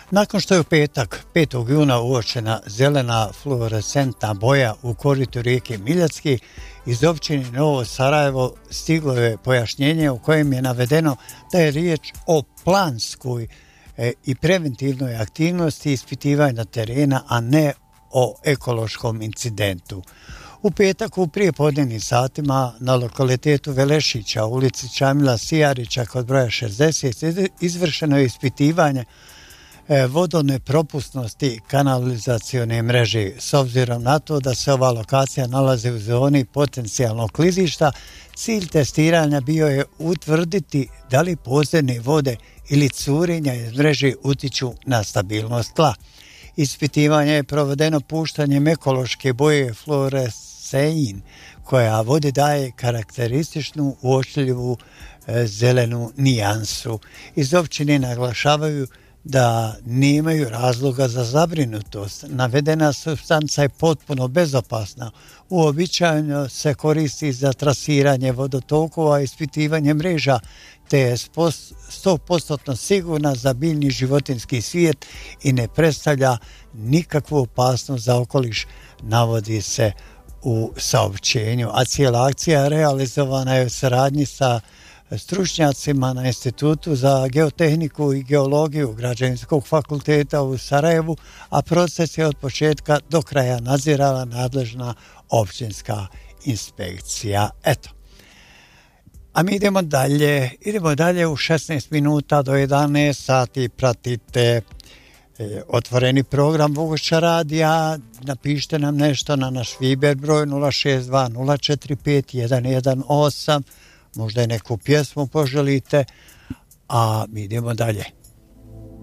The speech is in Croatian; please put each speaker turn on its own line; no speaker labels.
Nakon što je u petak 5. juna uočena zelena fluorescentna boja u koritu rijeke Miljacki, iz općine Novo Sarajevo stiglo je pojašnjenje u kojem je navedeno da je riječ o planskoj i preventivnoj aktivnosti ispitivanja terena, a ne o ekološkom incidentu. U petak u prijepodnevnim satima na lokalitetu Velešića, u ulici Čamila Sijarića kod broja 60, izvršeno je ispitivanje vodone propusnosti kanalizacione mreže. S obzirom na to da se ova lokacija nalazi u zoni potencijalnog klizišta, cilj testiranja bio je utvrditi da li podzemne vode ili curenja iz mreže utiču na stabilnost tla. Ispitivanje je provedeno puštanjem ekološke boje fluorescein, koja vodi daje karakterističnu uočljivu zelenu nijansu. Iz općine naglašavaju da nemaju razloga za zabrinutost. Navedena supstanca je potpuno bezopasna. Uobičajeno se koristi za trasiranje vodotokova i ispitivanje mreža, te je 100% sigurna za biljni životinjski svijet i ne predstavlja nikakvu opasnost za okoliš, navodi se u saopćenju. A cijela akcija realizovana je u saradnji sa stručnjacima na Institutu za geotehniku i geologiju Građevinskog fakulteta u Sarajevu, a proces je od početka do kraja nadzirala nadležna općinska inspekcija. Eto. A mi idemo dalje u 16 minuta do 11 sati. Pratite otvoreni program Vugošća radija. Napišite nam nešto na naš Viber broj 062 045 118. Možda je neku pjesmu poželite, a mi idemo dalje.